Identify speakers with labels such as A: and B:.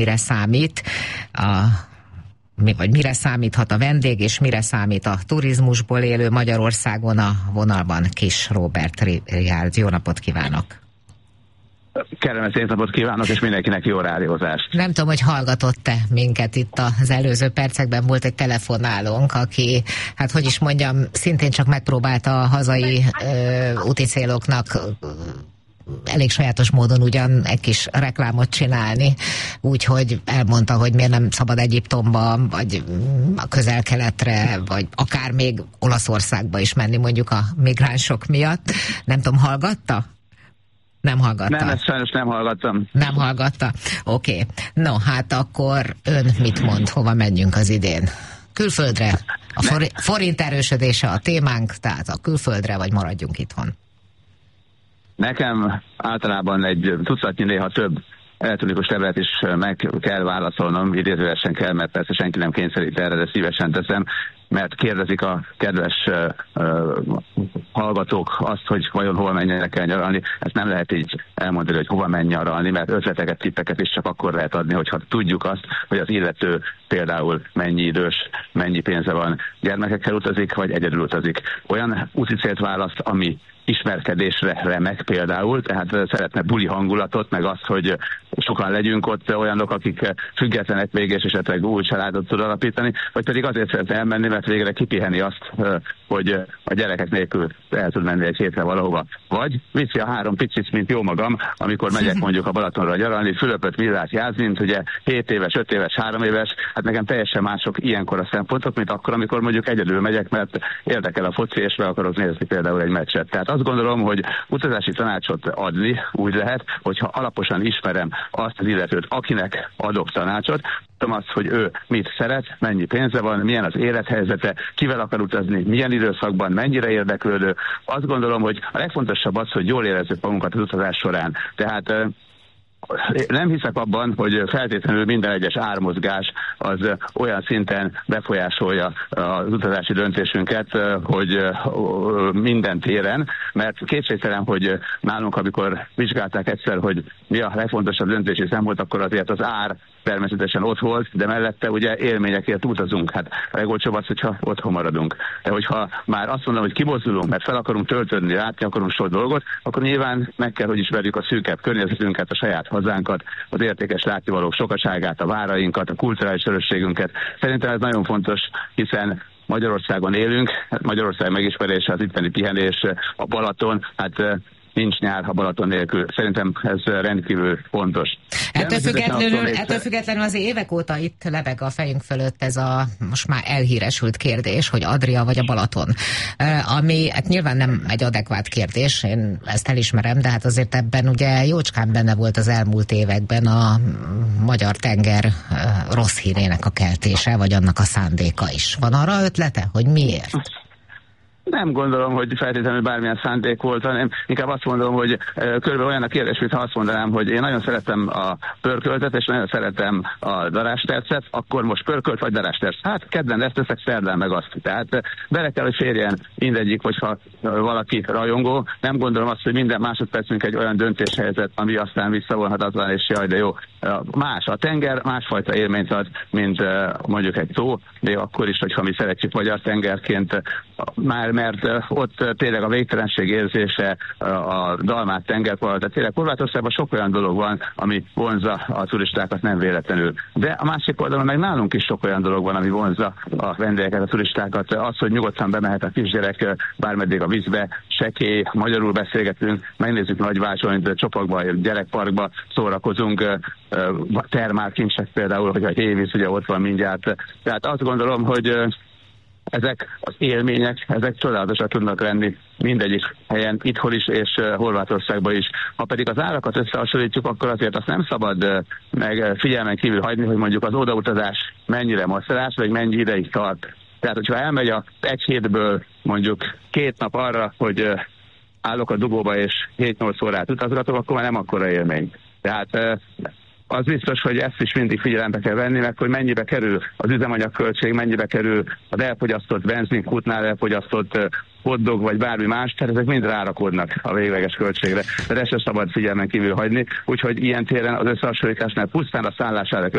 A: mire számít vagy mire számíthat a vendég, és mire számít a turizmusból élő Magyarországon. A vonalban Kiss Róbert Richárd. Jó napot kívánok!
B: Kellemes napot kívánok, és mindenkinek jó rádiózást.
A: Nem tudom, hogy hallgatott-e minket itt az előző percekben. Volt egy telefonálónk, aki, hát hogy is mondjam, szintén csak megpróbálta a hazai úti céloknak elég sajátos módon ugyan egy kis reklámot csinálni, úgyhogy elmondta, hogy miért nem szabad Egyiptomba, vagy a Közel-Keletre, vagy akár még Olaszországba is menni mondjuk a migránsok miatt. Nem tudom, hallgatta? Nem hallgatta?
B: Nem, ezt sajnos nem hallgattam.
A: Nem hallgatta? Oké. No, hát akkor ön mit mond? Hova menjünk az idén? Külföldre? A forint erősödése a témánk, tehát a külföldre, vagy maradjunk itthon?
B: Nekem általában egy tucatnyi, néha több elektronikus levelet is meg kell válaszolnom, idézőesen kell, mert persze senki nem kényszerít erre, de szívesen teszem, mert kérdezik a kedves hallgatók azt, hogy vajon hova menjenek el nyaralni. Ezt nem lehet így elmondani, hogy hova menj nyaralni, mert ötleteket, tippeket is csak akkor lehet adni, hogyha tudjuk azt, hogy az illető például mennyi idős, mennyi pénze van, gyermekekkel utazik, vagy egyedül utazik. Olyan úti célt választ, ami ismerkedésre remek például, tehát szeretne buli hangulatot, meg azt, hogy sokan legyünk ott olyanok, akik függetlenek még, és esetleg új családot tud alapítani, vagy pedig azért szeretne elmenni, mert végre kipiheni azt, hogy a gyerekek nélkül el tud menni egy hétre valahova. Vagy viszi a 3 picit, mint jó magam, amikor megyek mondjuk a Balatonra nyaralni, Fülöpöt, Millát, Jászint, ugye 7 éves, 5 éves, 3 éves, hát nekem teljesen mások ilyenkor a szempontok, mint akkor, amikor mondjuk egyedül megyek, mert érdekel a foci, és meg akarok nézni például egy meccset. Tehát azt gondolom, hogy utazási tanácsot adni úgy lehet, hogyha alaposan ismerem azt az illetőt, akinek adok tanácsot, tudom azt, hogy ő mit szeret, mennyi pénze van, milyen az élethelyzete, kivel akar utazni, milyen időszakban, mennyire érdeklődő. Azt gondolom, hogy a legfontosabb az, hogy jól érezzük magunkat az utazás során. Tehát nem hiszek abban, hogy feltétlenül minden egyes ármozgás az olyan szinten befolyásolja az utazási döntésünket, hogy minden téren, mert kétségtelen, hogy nálunk, amikor vizsgálták egyszer, hogy mi a legfontosabb döntési szempont, akkor azért az ár természetesen ott volt, de mellette ugye élményekért utazunk. Hát a legolcsóbb az, hogyha otthon maradunk. De hogyha már azt mondom, hogy kimozdulunk, mert fel akarunk töltődni, látni akarunk sok dolgot, akkor nyilván meg kell, hogy ismerjük a szűkebb környezetünket, a saját hazánkat, az értékes látnivalók sokaságát, a várainkat, a kulturális örökségünket. Szerintem ez nagyon fontos, hiszen Magyarországon élünk, Magyarország megismerése, az itteni pihenés, a Balaton, hát nincs nyár a Balaton nélkül. Szerintem ez rendkívül fontos.
A: Ettől függetlenül azért évek óta itt lebeg a fejünk fölött ez a most már elhíresült kérdés, hogy Adria vagy a Balaton. Ami hát nyilván nem egy adekvát kérdés, én ezt elismerem, de hát azért ebben ugye jócskán benne volt az elmúlt években a magyar tenger rossz hírének a keltése, vagy annak a szándéka is. Van arra ötlete, hogy miért?
B: Nem gondolom, hogy feltétlenül bármilyen szándék volt, hanem inkább azt mondom, hogy körülbelül olyan a kérdés, mintha azt mondanám, hogy én nagyon szeretem a pörköltet, és nagyon szeretem a darástercet, akkor most pörkölt vagy darásterc. Hát kedden ezt teszek, szerdán meg azt. Tehát bele kell, hogy férjen mindegyik, hogyha valaki rajongó. Nem gondolom azt, hogy minden másodpercünk egy olyan döntéshelyzet, ami aztán visszavonhatatlan, és jaj, de jó. Más a tenger, másfajta élményt ad, mint mondjuk egy tó, de akkor is, hogyha mi szeretjük magyar tengerként, mert ott tényleg a végtelenség érzése, a dalmát tengerparton, tehát tényleg Horvátországban sok olyan dolog van, ami vonzza a turistákat, nem véletlenül. De a másik oldalon meg nálunk is sok olyan dolog van, ami vonzza a vendégeket, a turistákat. Az, hogy nyugodtan bemehet a kisgyerek bármeddig a vízbe, sekély, magyarul beszélgetünk, megnézzük Nagyvácsonyt, Csopakba, gyerekparkba szórakozunk, termálkincsek például, hogy a hévíz ugye ott van mindjárt. Tehát azt gondolom, hogy ezek az élmények, ezek csodálatosak tudnak lenni mindegyik helyen, itthon is és Horvátországban is. Ha pedig az árakat összehasonlítjuk, akkor azért azt nem szabad meg figyelmen kívül hagyni, hogy mondjuk az odautazás mennyire macerás, vagy mennyi ideig tart. Tehát, hogyha elmegy egy hétből mondjuk 2 nap arra, hogy állok a dugóba és 7-8 órát utazgatok, akkor már nem akkora élmény. Tehát az biztos, hogy ezt is mindig figyelembe kell venni, meg hogy mennyibe kerül az üzemanyagköltség, mennyibe kerül az elfogyasztott benzinkútnál elfogyasztott hotdog vagy bármi más, tehát ezek mind rárakodnak a végleges költségre. De ezt sem szabad figyelmen kívül hagyni, úgyhogy ilyen téren az összehasonlításnál pusztán a szállásárak